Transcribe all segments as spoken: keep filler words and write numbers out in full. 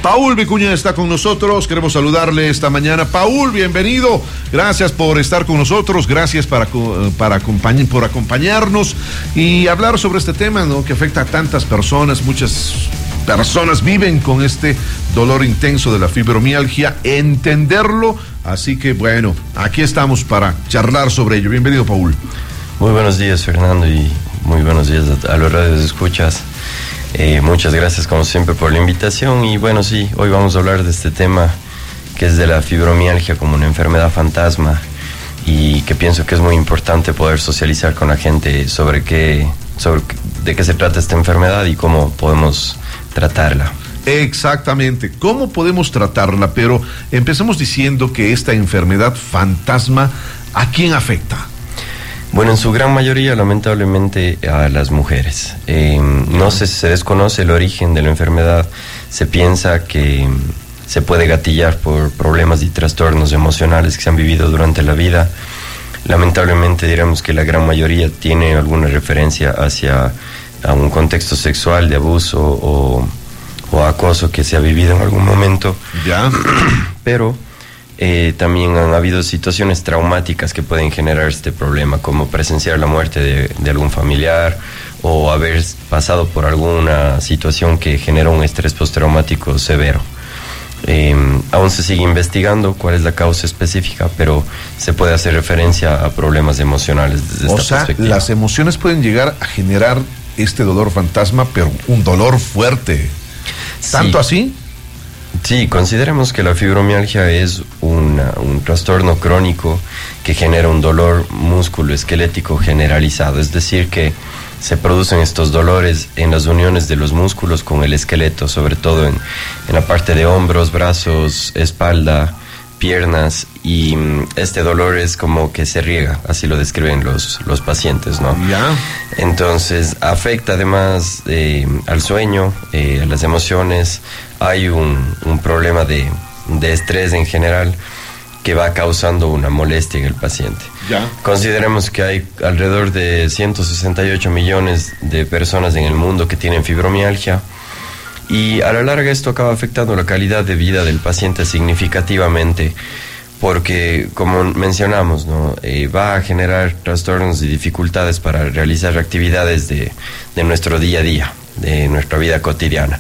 Paul Vicuña está con nosotros, queremos saludarle esta mañana. Paul, bienvenido, gracias por estar con nosotros, gracias para, para acompañ- por acompañarnos y hablar sobre este tema, ¿no?, que afecta a tantas personas. Muchas personas viven con este dolor intenso de la fibromialgia, entenderlo, así que bueno, aquí estamos para charlar sobre ello. Bienvenido, Paul. Muy buenos días, Fernando, y muy buenos días a, a los radios escuchas. Eh, muchas gracias como siempre por la invitación y bueno, sí, hoy vamos a hablar de este tema que es de la fibromialgia como una enfermedad fantasma y que pienso que es muy importante poder socializar con la gente sobre qué, sobre de qué se trata esta enfermedad y cómo podemos tratarla. Exactamente, ¿cómo podemos tratarla? Pero empecemos diciendo que esta enfermedad fantasma, ¿a quién afecta? Bueno, en su gran mayoría, lamentablemente, a las mujeres. Eh, no se, se desconoce el origen de la enfermedad. Se piensa que se puede gatillar por problemas y trastornos emocionales que se han vivido durante la vida. Lamentablemente, diremos que la gran mayoría tiene alguna referencia hacia a un contexto sexual de abuso o, o acoso que se ha vivido en algún momento. Ya. Pero Eh, también han habido situaciones traumáticas que pueden generar este problema, como presenciar la muerte de, de algún familiar o haber pasado por alguna situación que genera un estrés postraumático severo. Eh, aún se sigue investigando cuál es la causa específica, pero se puede hacer referencia a problemas emocionales desde o esta sea, perspectiva. las emociones pueden llegar a generar este dolor fantasma, pero un dolor fuerte. ¿Tanto Sí. así? Sí, consideremos que la fibromialgia es una, un trastorno crónico que genera un dolor músculo-esquelético generalizado, es decir, que se producen estos dolores en las uniones de los músculos con el esqueleto, sobre todo en, en la parte de hombros, brazos, espalda, piernas, y este dolor es como que se riega, así lo describen los, los pacientes, ¿no? Ya. Entonces afecta además eh, al sueño, eh, a las emociones. Hay un, un problema de, de estrés en general que va causando una molestia en el paciente. Ya. Consideremos que hay alrededor de ciento sesenta y ocho millones de personas en el mundo que tienen fibromialgia y a la larga esto acaba afectando la calidad de vida del paciente significativamente porque, como mencionamos, ¿no? Eh, va a generar trastornos y dificultades para realizar actividades de, de nuestro día a día, de nuestra vida cotidiana.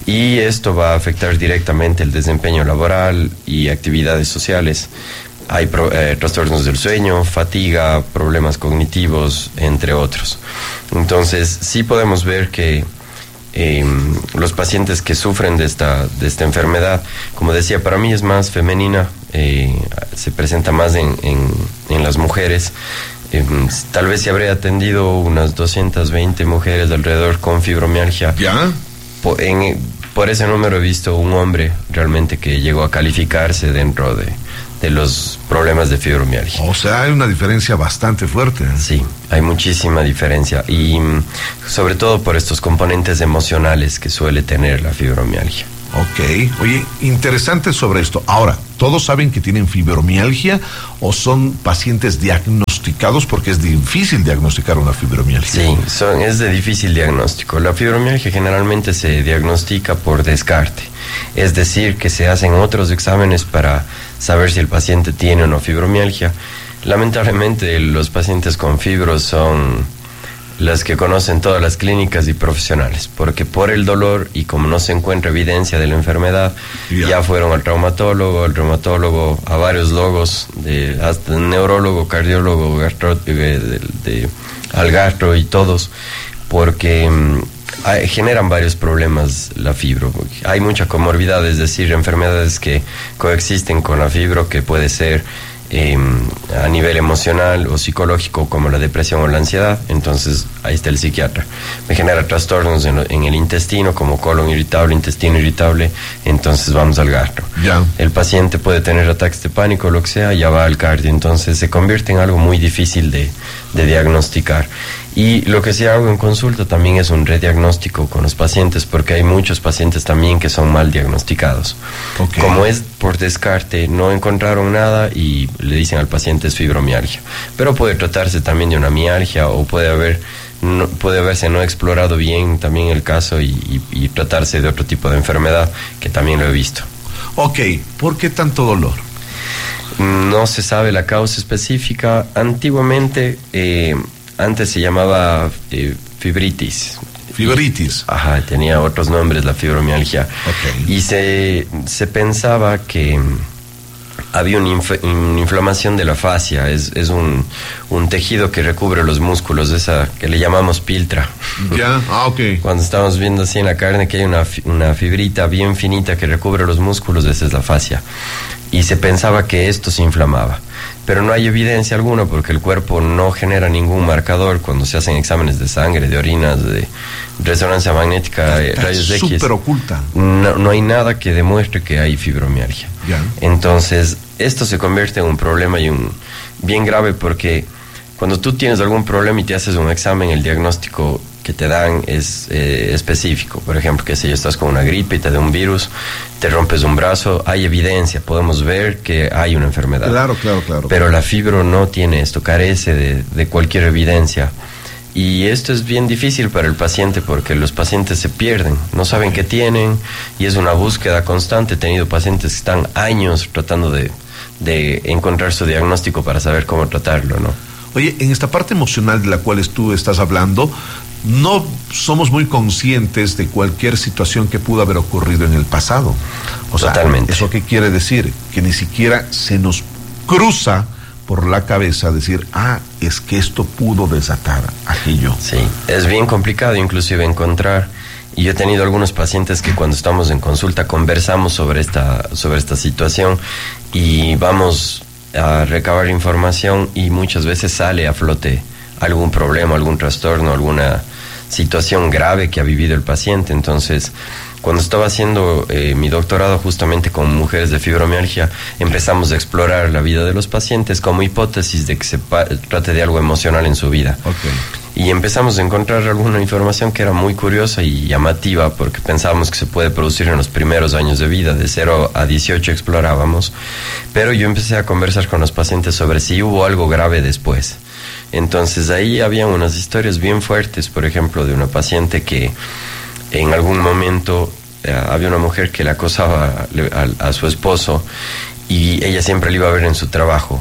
Y esto va a afectar directamente el desempeño laboral y actividades sociales. Hay pro, eh, trastornos del sueño, fatiga, problemas cognitivos, entre otros. Entonces, sí podemos ver que Eh, los pacientes que sufren de esta, de esta enfermedad, como decía, para mí es más femenina, eh, se presenta más en, en, en las mujeres. Eh, tal vez se habré atendido unas doscientas veinte mujeres alrededor con fibromialgia. ¿Ya? Por, en, por ese número he visto un hombre realmente que llegó a calificarse dentro de, de los problemas de fibromialgia. O sea, hay una diferencia bastante fuerte. Sí, hay muchísima diferencia y sobre todo por estos componentes emocionales que suele tener la fibromialgia. Ok, oye, interesante sobre esto. Ahora, ¿todos saben que tienen fibromialgia o son pacientes diagnosticados? Porque es difícil diagnosticar una fibromialgia. Sí, son, es de difícil diagnóstico. La fibromialgia generalmente se diagnostica por descarte, es decir, que se hacen otros exámenes para saber si el paciente tiene o no fibromialgia. Lamentablemente, los pacientes con fibro son las que conocen todas las clínicas y profesionales, porque por el dolor y como no se encuentra evidencia de la enfermedad, yeah. ya fueron al traumatólogo, al reumatólogo, a varios logos, de, hasta neurólogo, cardiólogo, gastro, de, de, de, al gastro y todos, porque um, hay, generan varios problemas la fibro. Hay mucha comorbidad, es decir, enfermedades que coexisten con la fibro, que puede ser Eh, a nivel emocional o psicológico, como la depresión o la ansiedad. Entonces ahí está el psiquiatra. Me genera trastornos en, lo, en el intestino, como colon irritable, intestino irritable, entonces vamos al gastro. Ya. El paciente puede tener ataques de pánico, lo que sea, ya va al cardio. Entonces se convierte en algo muy difícil de, de diagnosticar. Y lo que sí hago en consulta también es un rediagnóstico con los pacientes, porque hay muchos pacientes también que son mal diagnosticados. Okay. Como es por descarte, no encontraron nada y le dicen al paciente es fibromialgia. Pero puede tratarse también de una mialgia o puede haber no, puede haberse no explorado bien también el caso y, y, y tratarse de otro tipo de enfermedad, que también lo he visto. Ok, ¿por qué tanto dolor? No se sabe la causa específica. Antiguamente, eh, antes se llamaba eh, fibritis. Fibritis. Ajá, tenía otros nombres, la fibromialgia. Okay. Y se, se pensaba que había una, inf una inflamación de la fascia, es, es un, un tejido que recubre los músculos, esa que le llamamos piltra. Ya, ah, ok. Cuando estamos viendo así en la carne que hay una, una fibrita bien finita que recubre los músculos, esa es la fascia. Y se pensaba que esto se inflamaba. Pero no hay evidencia alguna porque el cuerpo no genera ningún marcador cuando se hacen exámenes de sangre, de orinas, de resonancia magnética, Está rayos X. Súper oculta. No, no hay nada que demuestre que hay fibromialgia. Ya. Entonces, esto se convierte en un problema y un bien grave porque cuando tú tienes algún problema y te haces un examen, el diagnóstico que te dan es eh, específico. Por ejemplo, que si estás con una gripe y te da un virus, te rompes un brazo, hay evidencia, podemos ver que hay una enfermedad. Claro, claro, claro. Pero la fibro no tiene esto, carece de, de cualquier evidencia. Y esto es bien difícil para el paciente porque los pacientes se pierden, no saben qué tienen y es una búsqueda constante. He tenido pacientes que están años tratando de, de encontrar su diagnóstico para saber cómo tratarlo, ¿no? Oye, en esta parte emocional de la cual tú estás hablando, no somos muy conscientes de cualquier situación que pudo haber ocurrido en el pasado. O sea, totalmente. ¿eso qué quiere decir? Que ni siquiera se nos cruza por la cabeza decir, ah, es que esto pudo desatar aquello. Sí, es bien complicado inclusive encontrar, y yo he tenido algunos pacientes que cuando estamos en consulta conversamos sobre esta, sobre esta situación y vamos a recabar información y muchas veces sale a flote algún problema, algún trastorno, alguna situación grave que ha vivido el paciente. Entonces, cuando estaba haciendo eh, mi doctorado justamente con mujeres de fibromialgia, empezamos a explorar la vida de los pacientes como hipótesis de que se trate de algo emocional en su vida. Okay. Y empezamos a encontrar alguna información que era muy curiosa y llamativa porque pensábamos que se puede producir en los primeros años de vida, de cero a dieciocho explorábamos, pero yo empecé a conversar con los pacientes sobre si hubo algo grave después. Entonces ahí había unas historias bien fuertes, por ejemplo, de una paciente que en algún momento eh, había una mujer que le acosaba a, a, a su esposo y ella siempre le iba a ver en su trabajo.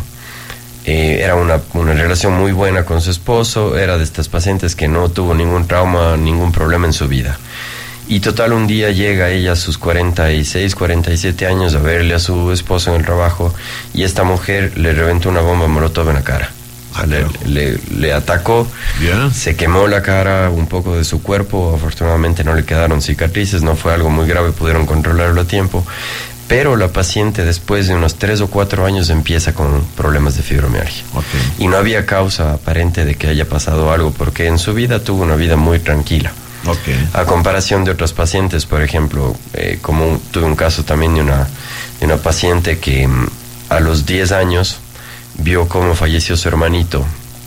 Eh, era una, una relación muy buena con su esposo, era de estas pacientes que no tuvo ningún trauma, ningún problema en su vida. Y total, un día llega ella a sus cuarenta y seis, cuarenta y siete años a verle a su esposo en el trabajo y esta mujer le reventó una bomba molotov en la cara. Le, le, le atacó, yeah. Se quemó la cara, un poco de su cuerpo, afortunadamente no le quedaron cicatrices, no fue algo muy grave, pudieron controlarlo a tiempo, pero la paciente después de unos tres o cuatro años empieza con problemas de fibromialgia. Okay. Y no había causa aparente de que haya pasado algo, porque en su vida tuvo una vida muy tranquila. Okay. A comparación de otros pacientes, por ejemplo, eh, como un, tuve un caso también de una, de una paciente que mm, a los diez años vio cómo falleció su hermanito.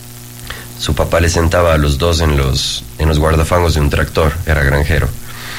Su papá le sentaba a los dos en los, en los guardafangos de un tractor, era granjero.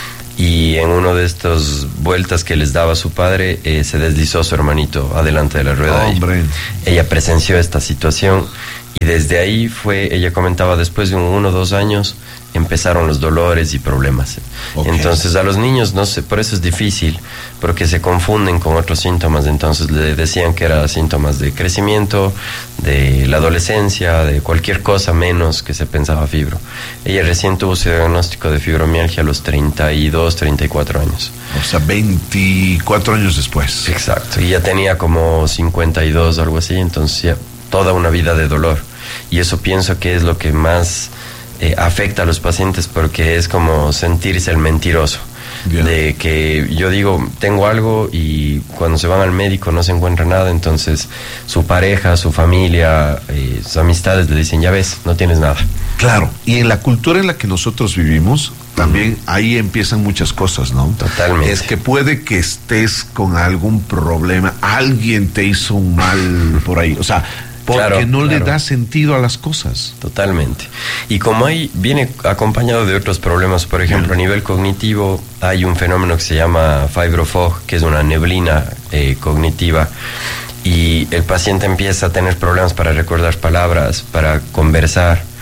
Y en una de estas vueltas que les daba su padre, eh, se deslizó su hermanito adelante de la rueda. Hombre. Ella presenció esta situación y desde ahí fue, ella comentaba, después de un uno o dos años, empezaron los dolores y problemas. Okay. Entonces a los niños, no sé, por eso es difícil, porque se confunden con otros síntomas. Entonces le decían que eran síntomas de crecimiento, de la adolescencia, de cualquier cosa menos que se pensaba fibro. Ella recién tuvo su diagnóstico de fibromialgia a los treinta y dos, treinta y cuatro años. O sea, veinticuatro años después. Exacto, y ya tenía como cincuenta y dos o algo así, entonces ya toda una vida de dolor. Y eso pienso que es lo que más Eh, afecta a los pacientes, porque es como sentirse el mentiroso. Bien. De que yo digo, tengo algo, y cuando se van al médico no se encuentra nada, entonces su pareja, su familia, eh, sus amistades le dicen, ya ves, no tienes nada. Claro, y en la cultura en la que nosotros vivimos, también uh-huh. ahí empiezan muchas cosas, ¿no? Totalmente. Es que puede que estés con algún problema, alguien te hizo un mal por ahí, o sea, porque claro, no claro. le da sentido a las cosas. Totalmente. Y como ahí viene acompañado de otros problemas, por ejemplo, yeah. a nivel cognitivo, hay un fenómeno que se llama fibrofog, que es una neblina eh, cognitiva, y el paciente empieza a tener problemas para recordar palabras, para conversar,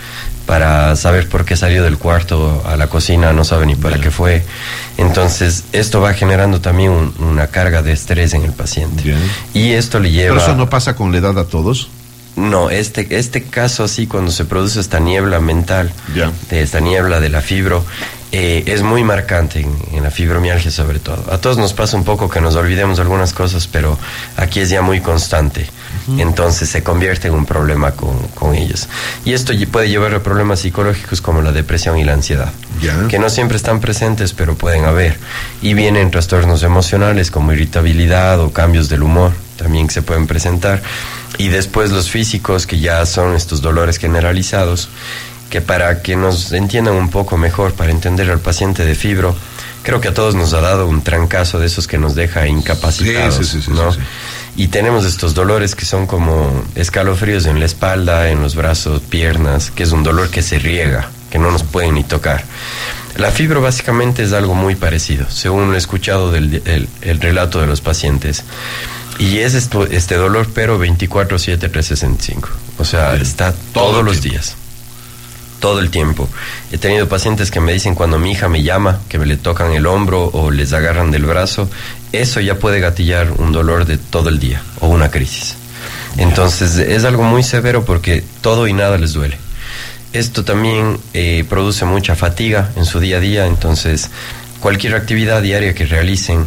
para saber por qué salió del cuarto a la cocina, no sabe ni para Bien. qué fue. Entonces, esto va generando también un, una carga de estrés en el paciente. Bien. Y esto le lleva... ¿Pero eso no pasa con la edad a todos? No, este, este caso así, cuando se produce esta niebla mental, yeah. de esta niebla de la fibro, eh, es muy marcante en, en la fibromialgia sobre todo. A todos nos pasa un poco que nos olvidemos de algunas cosas, pero aquí es ya muy constante. Uh-huh. Entonces se convierte en un problema con, con ellos. Y esto puede llevar a problemas psicológicos como la depresión y la ansiedad, yeah. que no siempre están presentes, pero pueden haber. Y vienen trastornos emocionales como irritabilidad o cambios del humor, también que se pueden presentar. Y después los físicos, que ya son estos dolores generalizados, que para que nos entiendan un poco mejor, para entender al paciente de fibro, creo que a todos nos ha dado un trancazo de esos que nos deja incapacitados, sí, sí, sí, ¿no? Sí, sí, sí. Y tenemos estos dolores que son como escalofríos en la espalda, en los brazos, piernas, que es un dolor que se riega, que no nos pueden ni tocar. La fibro básicamente es algo muy parecido, según he escuchado del el, el relato de los pacientes. Y es esto, este dolor, pero veinticuatro siete, trescientos sesenta y cinco. O sea, Bien. está todos Todo los días. Todo el tiempo. He tenido pacientes que me dicen cuando mi hija me llama, que me le tocan el hombro o les agarran del brazo, eso ya puede gatillar un dolor de todo el día o una crisis. Entonces es algo muy severo porque todo y nada les duele. Esto también eh, produce mucha fatiga en su día a día, entonces cualquier actividad diaria que realicen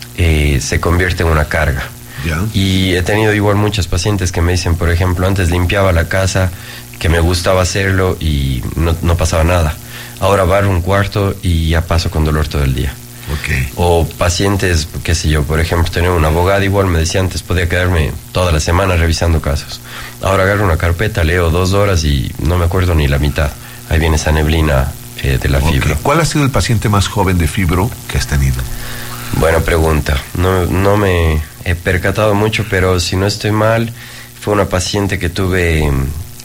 eh, se convierte en una carga. Yeah. Y he tenido igual muchos pacientes que me dicen, por ejemplo, antes limpiaba la casa, que me gustaba hacerlo y no, no pasaba nada. Ahora barro un cuarto y ya paso con dolor todo el día. Okay. O pacientes, qué sé yo, por ejemplo, tenía una abogada igual, me decía antes podía quedarme toda la semana revisando casos. Ahora agarro una carpeta, leo dos horas y no me acuerdo ni la mitad. Ahí viene esa neblina eh, de la okay. fibra. ¿Cuál ha sido el paciente más joven de fibro que has tenido? Buena pregunta. No, no me he percatado mucho, pero si no estoy mal, fue una paciente que tuve en,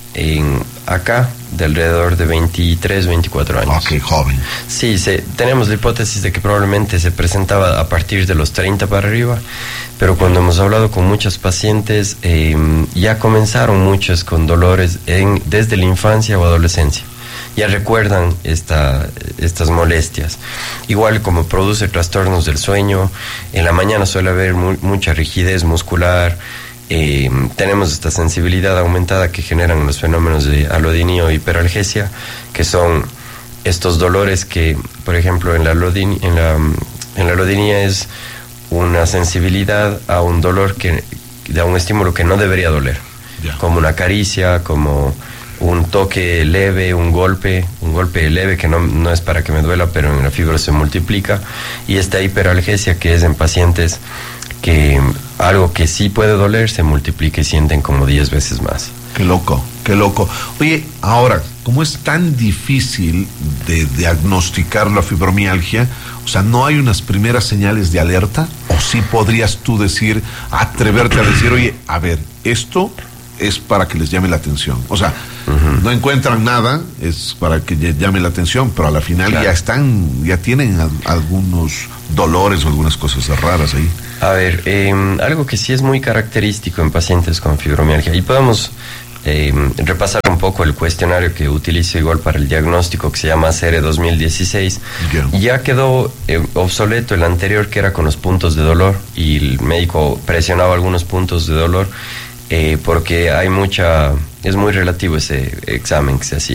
en acá, de alrededor de veintitrés, veinticuatro años. Ok, joven. Sí, se, tenemos la hipótesis de que probablemente se presentaba a partir de los treinta para arriba, pero cuando hemos hablado con muchos pacientes, eh, ya comenzaron muchos con dolores en, desde la infancia o adolescencia. Ya recuerdan esta, estas molestias. Igual como produce trastornos del sueño, en la mañana suele haber mu- mucha rigidez muscular, eh, tenemos esta sensibilidad aumentada que generan los fenómenos de alodinía o hiperalgesia, que son estos dolores que, por ejemplo, en la, alodin- en la, en la alodinía es una sensibilidad a un dolor, que, a un estímulo que no debería doler, yeah. como una caricia, como un toque leve, un golpe, un golpe leve que no, no es para que me duela, pero en la fibra se multiplica. Y esta hiperalgesia, que es en pacientes que algo que sí puede doler se multiplica y sienten como diez veces más. Qué loco, qué loco. Oye, ahora, ¿cómo es tan difícil de diagnosticar la fibromialgia? O sea, ¿no hay unas primeras señales de alerta? ¿O sí podrías tú decir, atreverte a decir, oye, a ver, esto es para que les llame la atención? O sea, uh-huh. no encuentran nada, es para que llame la atención, pero a la final claro. ya están, ya tienen a, algunos dolores o algunas cosas raras ahí. A ver, eh, algo que sí es muy característico en pacientes con fibromialgia, y podemos eh, repasar un poco el cuestionario que utilizo igual para el diagnóstico, que se llama C E R E dos mil dieciséis. Yeah. Ya quedó eh, obsoleto el anterior, que era con los puntos de dolor, y el médico presionaba algunos puntos de dolor, Eh, porque hay mucha, es muy relativo ese examen que se hacía.